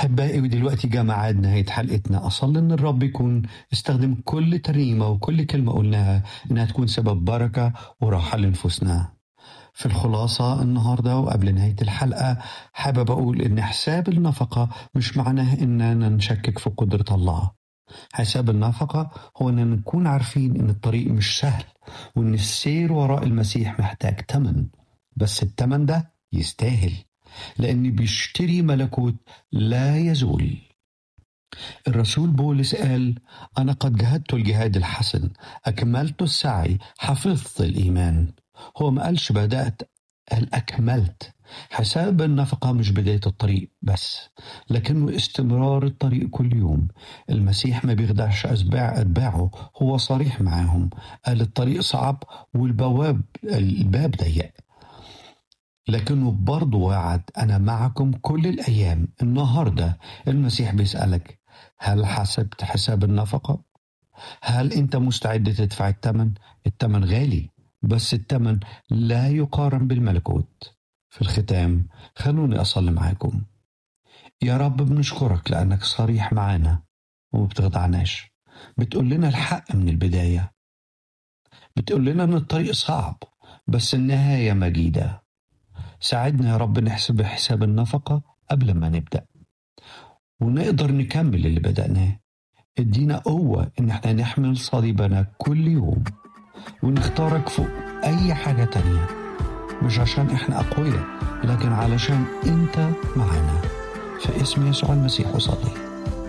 أحبائي، ودلوقتي جاء ميعاد نهاية حلقتنا. أصلي إن الرب يكون استخدم كل ترنيمة وكل كلمة قلناها إنها تكون سبب بركة وراحة لنفوسنا. في الخلاصة النهاردة وقبل نهاية الحلقة حابب أقول إن حساب النفقة مش معناه إننا نشكك في قدرة الله. حساب النفقة هو إننا نكون عارفين إن الطريق مش سهل، وإن السير وراء المسيح محتاج تمن، بس التمن ده يستاهل، لأني بيشتري ملكوت لا يزول. الرسول بولس قال: أنا قد جهدت الجهاد الحسن، أكملت السعي، حفظت الإيمان. هو ما قالش بدأت، قال أكملت. حساب النفقة مش بداية الطريق بس، لكنه استمرار الطريق كل يوم. المسيح ما بيخدعش أتباعه، هو صريح معاهم. قال الطريق صعب الباب ضيق، لكنه برضو وعد: أنا معكم كل الأيام. النهاردة المسيح بيسألك: هل حسبت حساب النفقة؟ هل أنت مستعد تدفع الثمن؟ الثمن غالي، بس الثمن لا يقارن بالملكوت. في الختام خلوني أصلي معاكم. يا رب، بنشكرك لأنك صريح معانا ومبتخدعناش. بتقول لنا الحق من البداية، بتقول لنا أن الطريق صعب بس النهاية مجيدة. ساعدنا يا رب نحسب حساب النفقة قبل ما نبدأ، ونقدر نكمل اللي بدأناه. ادينا قوة إن احنا نحمل صليبنا كل يوم ونختارك فوق أي حاجة تانية، مش عشان احنا أقوياء، لكن علشان انت معنا. في اسم يسوع المسيح أصلي.